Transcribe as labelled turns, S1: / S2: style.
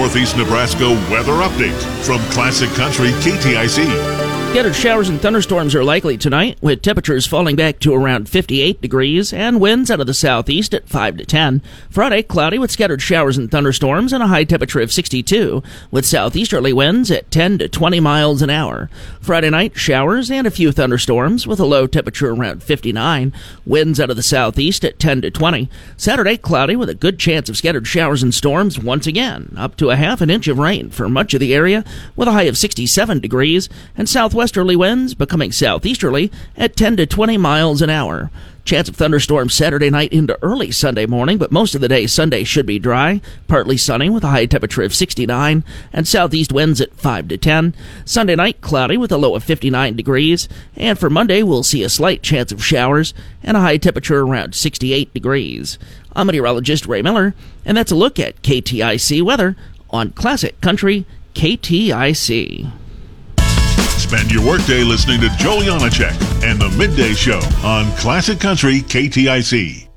S1: Northeast Nebraska weather update from Classic Country KTIC.
S2: Scattered showers and thunderstorms are likely tonight, with temperatures falling back to around 58 degrees and winds out of the southeast at 5 to 10. Friday, cloudy with scattered showers and thunderstorms and a high temperature of 62, with southeasterly winds at 10 to 20 miles an hour. Friday night, showers and a few thunderstorms with a low temperature around 59, winds out of the southeast at 10 to 20. Saturday, cloudy with a good chance of scattered showers and storms once again, up to a half an inch of rain for much of the area, with a high of 67 degrees, and southwesterly winds becoming southeasterly at 10 to 20 miles an hour. Chance of thunderstorms Saturday night into early Sunday morning, but most of the day Sunday should be dry, partly sunny with a high temperature of 69, and southeast winds at 5 to 10. Sunday night, cloudy with a low of 59 degrees, and for Monday we'll see a slight chance of showers and a high temperature around 68 degrees. I'm meteorologist Ray Miller, and that's a look at KTIC weather on Classic Country KTIC.
S1: Spend your workday listening to Joel Janacek and the Midday Show on Classic Country KTIC.